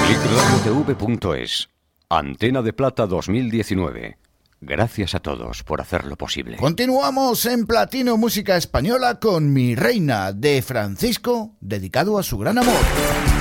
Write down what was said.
clickradiotv.es. Antena de Plata 2019. Gracias a todos por hacerlo posible. Continuamos en Platino Música Española con Mi Reina de Francisco, dedicado a su gran amor.